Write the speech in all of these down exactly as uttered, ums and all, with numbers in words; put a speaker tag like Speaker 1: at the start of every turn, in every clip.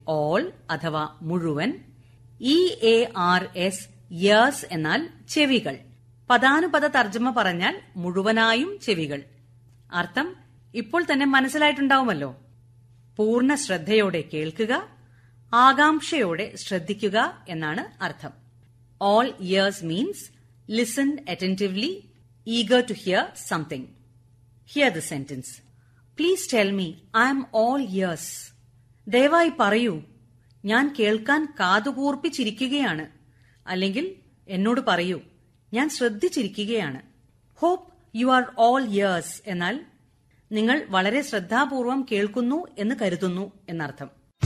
Speaker 1: All അഥവാ മുഴുവൻ. E A R S years എന്നാൽ ചെവികൾ. പദാനുപദ തർജ്ജമ പറഞ്ഞാൽ മുഴുവനായും ചെവികൾ. അർത്ഥം ഇപ്പോൾ തന്നെ മനസ്സിലായിട്ടുണ്ടാവുമല്ലോ. പൂർണ്ണ ശ്രദ്ധയോടെ കേൾക്കുക, ആകാംക്ഷയോടെ ശ്രദ്ധിക്കുക എന്നാണ് അർത്ഥം. All years means listen അറ്റന്റീവ്ലി, eager to here something. Here the sentence. Please tell me, I am all years. ദയവായി പറയൂ, ഞാൻ കേൾക്കാൻ കാതുകൂർപ്പിച്ചിരിക്കുകയാണ്. അല്ലെങ്കിൽ എന്നോട് പറയൂ, ഞാൻ ശ്രദ്ധിച്ചിരിക്കുകയാണ്. Hope you are all years എന്നാൽ നിങ്ങൾ വളരെ ശ്രദ്ധാപൂർവം കേൾക്കുന്നു എന്ന് കരുതുന്നു എന്നർത്ഥം.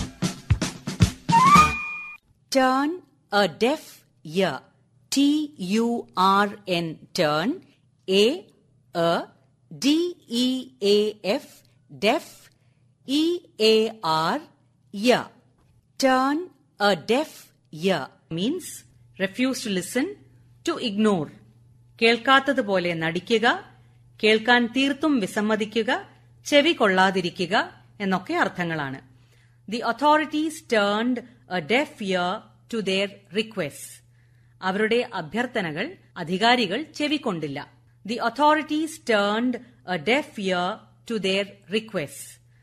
Speaker 1: Turn A def year. T you are N turn. A A D E A F def. E A R year. Turn a deaf ear means refuse to listen, to ignore. കേൾക്കാത്തതുപോലെ നടിക്കുക, കേൾക്കാൻ തീർത്തും വിസമ്മതിക്കുക, ചെവി കൊള്ളാതിരിക്കുക എന്നൊക്കെ അർത്ഥങ്ങളാണ്. The authorities turned a deaf ear to their requests. അവരുടെ അഭ്യർത്ഥനകൾ അധികാരികൾ ചെവിക്കൊണ്ടില്ല. The authorities turned a deaf ear to their requests.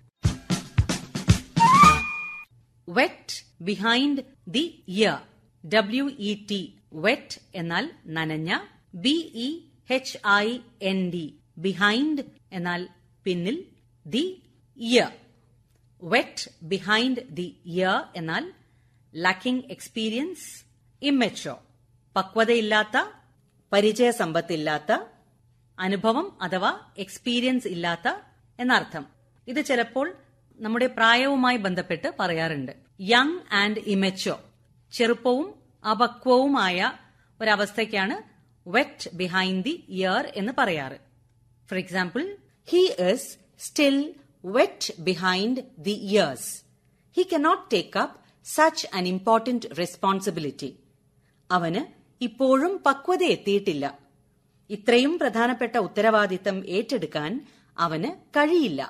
Speaker 1: Wet behind the ear. W E T. Wet എന്നാൽ നനഞ്ഞ. B E H I N D. Behind എന്നാൽ പിന്നിൽ. The ear. Wet behind the ear എന്നാൽ lacking experience, immature. പക്വതയില്ലാത്ത, പരിചയസമ്പത്തില്ലാത്ത, അനുഭവം അഥവാ experience ഇല്ലാത്ത എന്നർത്ഥം. ഇത് ചിലപ്പോൾ നമ്മുടെ പ്രായവുമായി ബന്ധപ്പെട്ട് പറയാറുണ്ട്. Young and ഇമച്വർ, ചെറുപ്പവും അപക്വവുമായ ഒരവസ്ഥയ്ക്കാണ് wet behind the year എന്ന് പറയാറ്. For example, he is still wet behind the years. He cannot take up such an important responsibility. അവന് ഇപ്പോഴും പക്വത എത്തിയിട്ടില്ല. ഇത്രയും പ്രധാനപ്പെട്ട ഉത്തരവാദിത്തം ഏറ്റെടുക്കാൻ അവന് കഴിയില്ല.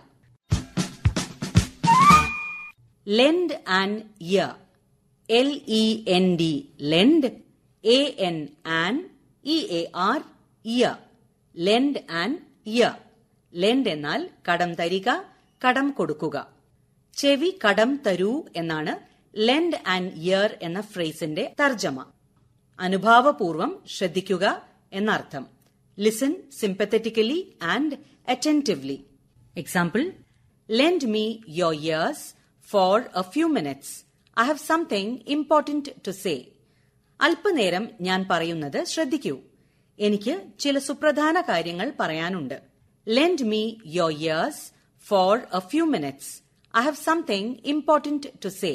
Speaker 1: Lend an ear. L E N D. Lend. A N an. E A R. Ear. Lend an ear. Lend എന്നാൽ കടം തരിക, കടം കൊടുക്കുക. ചെവി കടം തരൂ എന്നാണ് lend an ear എന്ന ഫ്രേസിന്റെ തർജ്ജമ. അനുഭാവപൂർവം ശ്രദ്ധിക്കുക എന്നർത്ഥം. Listen sympathetically and attentively. Example, lend me your ears for a few minutes. I have something important to say. അല്പനേരം ഞാൻ പറയുന്നത് ശ്രദ്ധിക്കൂ. എനിക്ക് ചില സുപ്രധാന കാര്യങ്ങൾ പറയാനുണ്ട്. Lend me your ears for a few minutes. I have something important to say.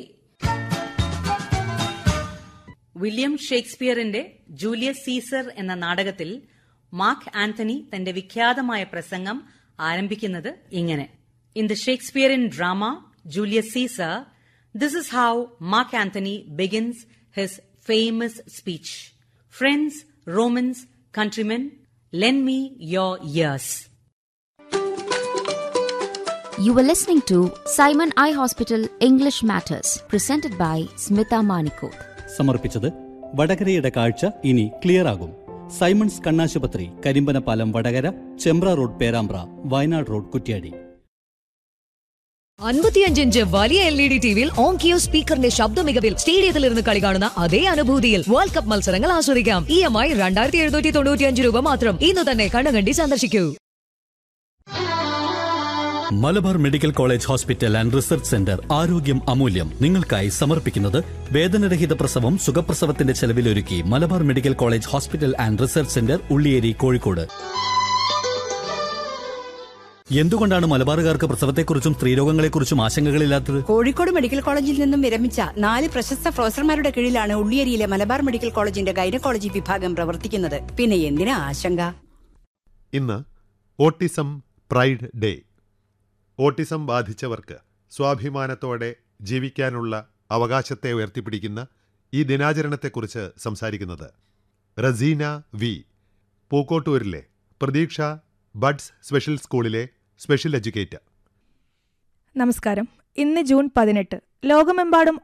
Speaker 1: William ഷേക്സ്പിയറിന്റെ Julius Caesar എന്ന നാടകത്തിൽ മാർക്ക് ആന്റണി തന്റെ വിഖ്യാതമായ പ്രസംഗം ആരംഭിക്കുന്നത് ഇങ്ങനെ. In the Shakespearean drama Julius Caesar, this is how Mark Antony begins his famous speech. Friends, Romans, countrymen, lend me your ears.
Speaker 2: You were listening to Simon Eye Hospital English Matters, presented by Smita Manikoth.
Speaker 3: സമർപ്പിച്ചത് വടകരയുടെ കാഴ്ച ഇനി clear ആകും. Symons കണ്ണാശുപത്രി, Karimbanapalam Vadakara, Chembra road Perambra, Wayanad road Kuttiadi.
Speaker 4: അൻപത്തിയഞ്ച് inch വലിയ L E D ടിവിയിൽ ഓങ്കിയോ സ്പീക്കറിന്റെ ശബ്ദ മികവിൽ സ്റ്റേഡിയത്തിൽ ഇരുന്ന് കളി കാണുന്ന അതേ അനുഭൂതിയിൽ വേൾഡ് കപ്പ് മത്സരങ്ങൾ ആസ്വദിക്കാം. ഇ എം ഐ രണ്ടായിരത്തി എഴുന്നൂറ്റി തൊണ്ണൂറ്റി അഞ്ച് രൂപ മാത്രം. ഇന്ന് തന്നെ കണ്ണുകണ്ടി സന്ദർശിക്കൂ.
Speaker 3: Malabar medical college hospital and research centre ആരോഗ്യം അമൂല്യം നിങ്ങൾക്കായി സമർപ്പിക്കുന്നത് വേദനരഹിത പ്രസവം സുഖപ്രസവത്തിന്റെ ചെലവിലൊരുക്കി Malabar medical college hospital and research centre, Ulliyeri, Kozhikode. എന്തുകൊണ്ടാണ് മലബാറുകാർക്ക് പ്രസവത്തെക്കുറിച്ചും സ്ത്രീരോഗങ്ങളെക്കുറിച്ചും ആശങ്കകളില്ലാത്തത്?
Speaker 5: കോഴിക്കോട് മെഡിക്കൽ കോളേജിൽ നിന്നും വിരമിച്ച നാല് പ്രശസ്ത പ്രൊഫസർമാരുടെ കീഴിലാണ് ഉള്ളിയേരിയിലെ മലബാർ മെഡിക്കൽ കോളേജിന്റെ ഗൈനക്കോളജി വിഭാഗം പ്രവർത്തിക്കുന്നത്. പിന്നെ എന്തിനാ ആശങ്ക?
Speaker 6: ഇന്ന് ഓട്ടിസം പ്രൈഡ് ഡേ. ഓട്ടിസം ബാധിച്ചവർക്ക് സ്വാഭിമാനത്തോടെ ജീവിക്കാനുള്ള അവകാശത്തെ ഉയർത്തിപ്പിടിക്കുന്ന ഈ ദിനാചരണത്തെക്കുറിച്ച് സംസാരിക്കുന്നത് റസീന വി, പൂക്കോട്ടൂരിലെ പ്രതീക്ഷ ബഡ്സ് സ്പെഷ്യൽ സ്കൂളിലെ സ്പെഷ്യൽ എഡ്യൂക്കേറ്റർ.
Speaker 7: നമസ്കാരം. ഇന്ന് ജൂൺ പതിനെട്ട്. ലോകമെമ്പാടും